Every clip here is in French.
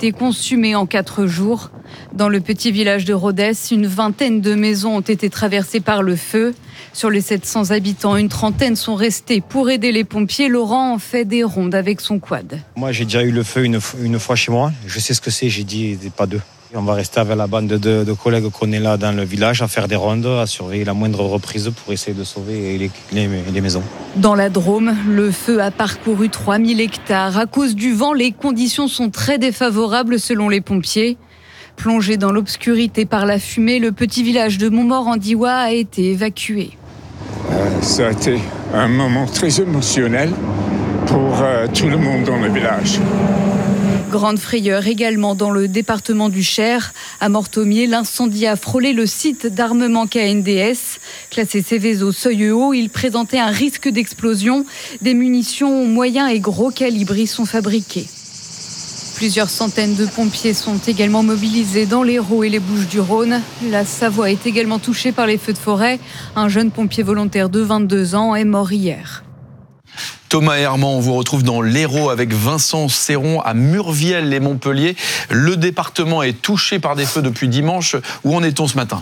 été consumée en 4 jours. Dans le petit village de Rodez, une vingtaine de maisons ont été traversées par le feu. Sur les 700 habitants, une trentaine sont restés pour aider les pompiers. Laurent en fait des rondes avec son quad. Moi, j'ai déjà eu le feu une fois chez moi. Je sais ce que c'est, j'ai dit pas deux. On va rester avec la bande de collègues qu'on est là dans le village, à faire des rondes, à surveiller la moindre reprise pour essayer de sauver les maisons. Dans la Drôme, le feu a parcouru 3000 hectares. À cause du vent, les conditions sont très défavorables selon les pompiers. Plongé dans l'obscurité par la fumée, le petit village de Montmort-en-Diois a été évacué. Ça a été un moment très émotionnel pour tout le monde dans le village. Grande frayeur également dans le département du Cher. À Mortomier, l'incendie a frôlé le site d'armement KNDS. Classé Céveso seuil haut, il présentait un risque d'explosion. Des munitions moyens et gros calibre y sont fabriquées. Plusieurs centaines de pompiers sont également mobilisés dans l'Hérault et les Bouches-du-Rhône. La Savoie est également touchée par les feux de forêt. Un jeune pompier volontaire de 22 ans est mort hier. Thomas Herman, on vous retrouve dans l'Hérault avec Vincent Serron à Murviel-les-Montpellier. Le département est touché par des feux depuis dimanche. Où en est-on ce matin ?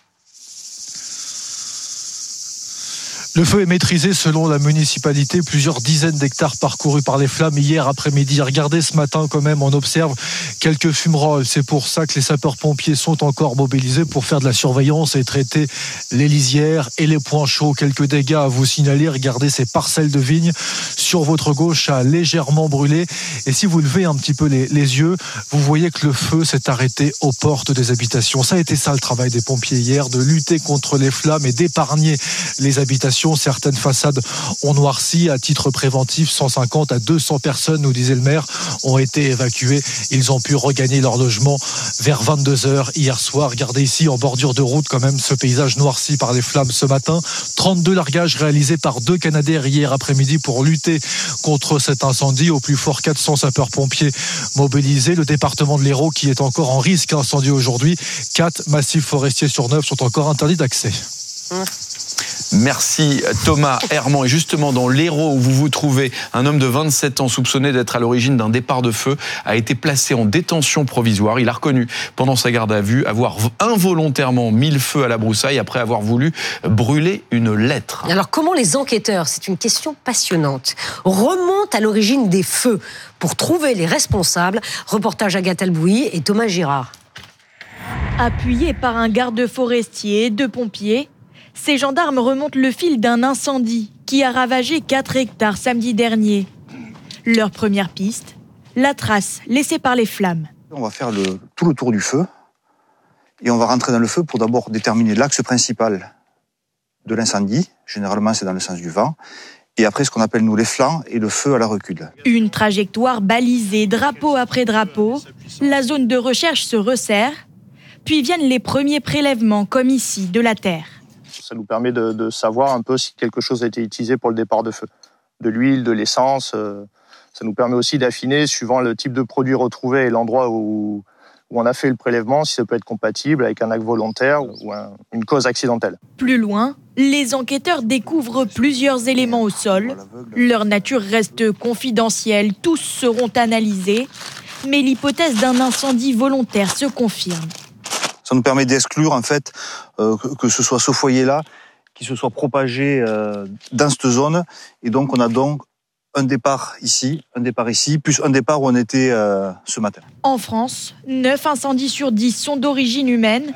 Le feu est maîtrisé selon la municipalité. Plusieurs dizaines d'hectares parcourus par les flammes hier après-midi. Regardez ce matin quand même, on observe quelques fumerolles. C'est pour ça que les sapeurs-pompiers sont encore mobilisés pour faire de la surveillance et traiter les lisières et les points chauds. Quelques dégâts à vous signaler. Regardez ces parcelles de vignes sur votre gauche a légèrement brûlé. Et si vous levez un petit peu les yeux, vous voyez que le feu s'est arrêté aux portes des habitations. Ça a été ça le travail des pompiers hier, de lutter contre les flammes et d'épargner les habitations. Certaines façades ont noirci. À titre préventif, 150 à 200 personnes, nous disait le maire, ont été évacuées. Ils ont pu regagner leur logement vers 22h hier soir. Regardez ici, en bordure de route, quand même, ce paysage noirci par les flammes ce matin. 32 largages réalisés par 2 Canadair hier après-midi pour lutter contre cet incendie. Au plus fort, 400 sapeurs-pompiers mobilisés. Le département de l'Hérault, qui est encore en risque incendie aujourd'hui. 4 massifs forestiers sur 9 sont encore interdits d'accès. Merci Thomas Herman. Et justement dans l'Hérault où vous vous trouvez, un homme de 27 ans soupçonné d'être à l'origine d'un départ de feu a été placé en détention provisoire. Il a reconnu pendant sa garde à vue avoir involontairement mis le feu à la broussaille après avoir voulu brûler une lettre. Alors comment les enquêteurs, c'est une question passionnante, remontent à l'origine des feux pour trouver les responsables? Reportage Agathe Albouy et Thomas Girard. Appuyés par un garde forestier et 2 pompiers, ces gendarmes remontent le fil d'un incendie qui a ravagé 4 hectares samedi dernier. Leur première piste, la trace laissée par les flammes. On va faire tout le tour du feu et on va rentrer dans le feu pour d'abord déterminer l'axe principal de l'incendie. Généralement, c'est dans le sens du vent. Et après, ce qu'on appelle, nous, les flancs et le feu à la recule. Une trajectoire balisée, drapeau après drapeau. La zone de recherche se resserre. Puis viennent les premiers prélèvements, comme ici, de la terre. Ça nous permet de savoir un peu si quelque chose a été utilisé pour le départ de feu. De l'huile, de l'essence. Ça nous permet aussi d'affiner, suivant le type de produit retrouvé et l'endroit où on a fait le prélèvement, si ça peut être compatible avec un acte volontaire ou une cause accidentelle. Plus loin, les enquêteurs découvrent plusieurs éléments au sol. Leur nature reste confidentielle, tous seront analysés. Mais l'hypothèse d'un incendie volontaire se confirme. Ça nous permet d'exclure, en fait, que ce soit ce foyer-là qui se soit propagé dans cette zone. Et donc, on a donc un départ ici, plus un départ où on était ce matin. En France, 9 incendies sur 10 sont d'origine humaine.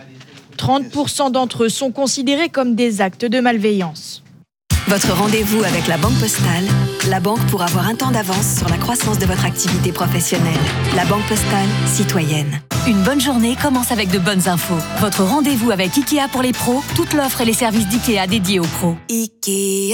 30% d'entre eux sont considérés comme des actes de malveillance. Votre rendez-vous avec la Banque Postale, la banque pour avoir un temps d'avance sur la croissance de votre activité professionnelle. La Banque Postale, citoyenne. Une bonne journée commence avec de bonnes infos. Votre rendez-vous avec Ikea pour les pros, toute l'offre et les services d'Ikea dédiés aux pros. Ikea.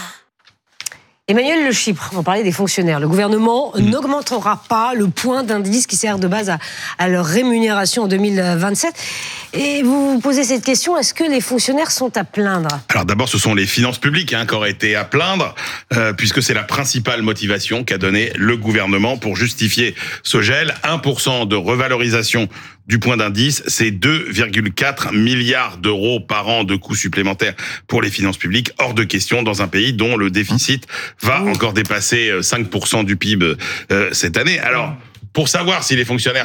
Emmanuel Le Chypre, on parlait des fonctionnaires. Le gouvernement n'augmentera pas le point d'indice qui sert de base à leur rémunération en 2027. Et vous vous posez cette question, est-ce que les fonctionnaires sont à plaindre ? Alors d'abord, ce sont les finances publiques qui auraient été à plaindre, puisque c'est la principale motivation qu'a donnée le gouvernement pour justifier ce gel. 1% de revalorisation du point d'indice, c'est 2,4 milliards d'euros par an de coûts supplémentaires pour les finances publiques. Hors de question dans un pays dont le déficit va encore dépasser 5% du PIB cette année. Alors, pour savoir si les fonctionnaires